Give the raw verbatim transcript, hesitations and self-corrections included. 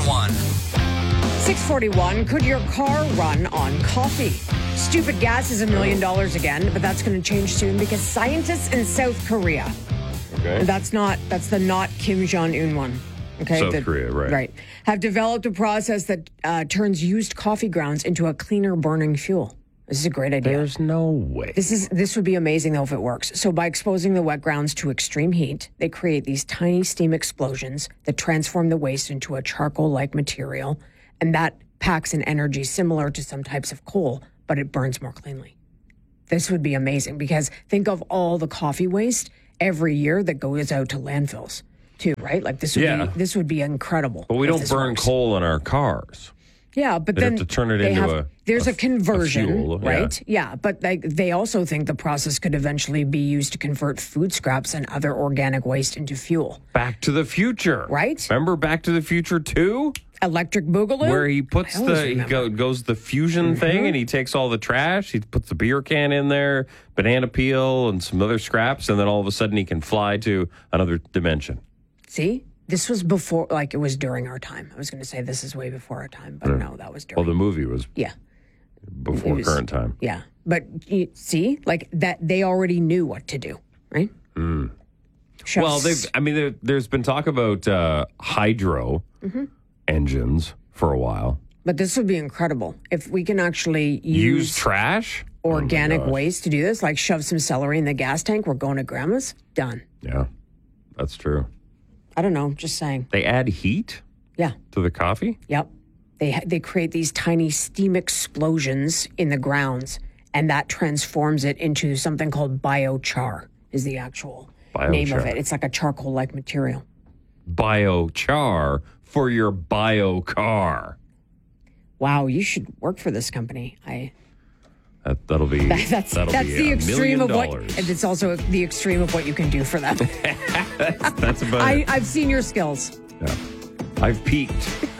one. six forty-one, could your car run on coffee? Stupid gas is a million dollars again, but that's going to change soon because scientists in South Korea, Okay. that's not, that's the not Kim Jong-un one. Okay. South the, Korea, right. Right. Have developed a process that uh, turns used coffee grounds into a cleaner burning fuel. This is a great idea. There's no way. This is this would be amazing though if it works. So by exposing the wet grounds to extreme heat, they create these tiny steam explosions that transform the waste into a charcoal-like material, and that packs an energy similar to some types of coal, but it burns more cleanly. This would be amazing because think of all the coffee waste every year that goes out to landfills, too, right? Like this would Yeah. be this would be incredible. But we if don't this burn works. coal in our cars. Yeah, but They'd then have to turn it they into have, a- there's a a, f- a conversion, fuel, yeah. right? Yeah, but like they also think the process could eventually be used to convert food scraps and other organic waste into fuel. Back to the Future. Right? Remember Back to the Future two? Electric Boogaloo, Where he puts I always the, he remember. go, goes the fusion thing and he takes all the trash. He puts the beer can in there, banana peel, and some other scraps. And then all of a sudden he can fly to another dimension. See, this was before, like it was during our time. I was going to say this is way before our time, but no, that was during. Well, the movie was yeah, before It was- current time. yeah, but you see, like that, they already knew what to do, right? Mm. Well, they've, I mean, there, there's been talk about uh, hydro Mm-hmm. engines for a while. But this would be incredible if we can actually Use use trash? organic Oh my gosh. waste to do this, like shove some celery in the gas tank. We're going to grandma's. Done. Yeah, that's true. I don't know. Just saying. They add heat Yeah. to the coffee? Yep. They ha- they create these tiny steam explosions in the grounds, and that transforms it into something called biochar. Is the actual name of Biochar. it? It's like a charcoal-like material. Biochar for your bio car. Wow, you should work for this company. I That, that'll be that's that'll that's be the a extreme million of what, dollars. and it's also the extreme of what you can do for them. That's about I, it. I've seen your skills. Yeah. I've peaked.